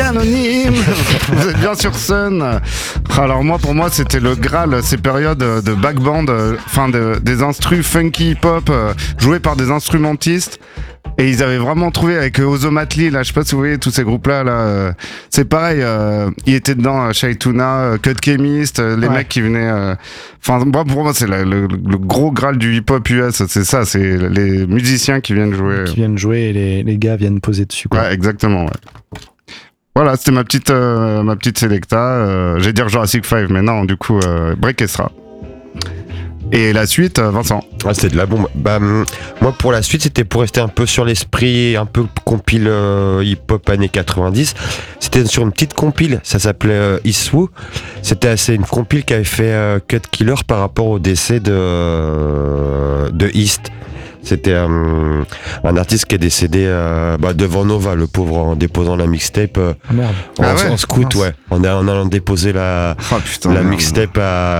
anonyme. Vous êtes bien sur Sun. Alors moi, pour moi, c'était le Graal, ces périodes de back band, des instrus funky hip-hop joués par des instrumentistes. Et ils avaient vraiment trouvé avec Ozomatli, là, je sais pas si vous voyez tous ces groupes-là, là, c'est pareil, ils étaient dedans, Shy Tuna, Cut Chemist, les mecs qui venaient, pour moi, c'est le gros Graal du hip-hop US, c'est ça, c'est les musiciens qui viennent jouer. Qui viennent jouer et les gars viennent poser dessus, quoi. Ouais, exactement, ouais. Voilà, c'était ma petite sélecta, j'allais dire Jurassic 5, mais non, du coup, Breakestra. Et la suite, Vincent? C'était de la bombe. Moi, pour la suite, c'était pour rester un peu sur l'esprit, un peu compile hip-hop années 90. C'était sur une petite compile, ça s'appelait Iswu. C'était une compile qu'avait fait Cut Killer par rapport au décès de East. C'était un artiste qui est décédé devant Nova, le pauvre, en déposant la mixtape en scout, ouais. En allant déposer la mixtape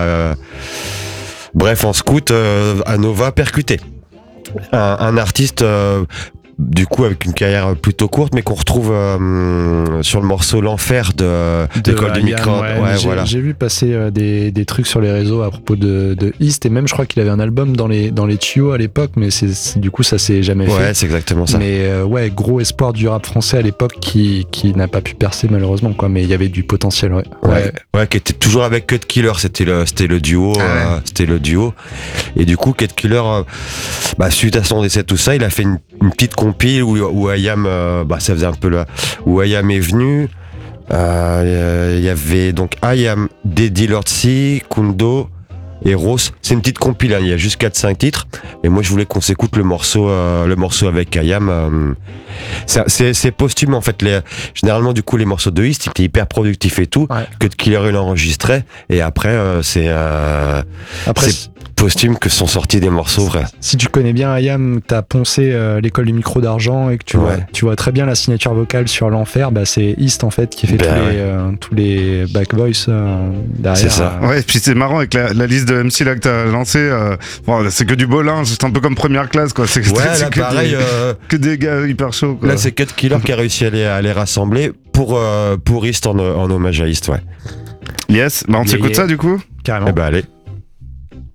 en scout à Nova, percuté. Un artiste du coup avec une carrière plutôt courte, mais qu'on retrouve sur le morceau L'Enfer de l'école du micro. Ouais, j'ai vu passer des trucs sur les réseaux à propos de East, et même je crois qu'il avait un album dans les tuyaux à l'époque, mais du coup ça s'est jamais fait. Ouais, c'est exactement ça. Mais gros espoir du rap français à l'époque qui n'a pas pu percer malheureusement, quoi, mais il y avait du potentiel, ouais, qui était toujours avec Cut Killer, c'était le duo, c'était le duo. Et du coup Cut Killer, suite à son décès, tout ça, il a fait une petite compile où IAM, ça faisait un peu là, où IAM est venu. Il y avait donc IAM, Daddy Lord C, Kundo et Ross. C'est une petite compile, hein, il y a juste 4-5 titres. Et moi je voulais qu'on s'écoute le morceau avec IAM. C'est posthume en fait. Généralement du coup les morceaux de East étaient hyper productifs et tout, que Killer il enregistrait. Et après c'est posthume que sont sortis des morceaux vrais. Si tu connais bien IAM, t'as poncé l'école du micro d'argent et que tu vois très bien la signature vocale sur L'Enfer, c'est East en fait qui fait tous les back voice derrière. C'est ça. Ouais, et puis c'est marrant avec la liste de MC là que t'as lancé, c'est que du bolin, c'est un peu comme première classe, quoi. C'est que pareil, que des gars hyper chauds, quoi. Là c'est Cut Killer qui a réussi à les rassembler pour East en hommage à East, ouais. Yes, on s'écoute ça du coup? Carrément. Allez.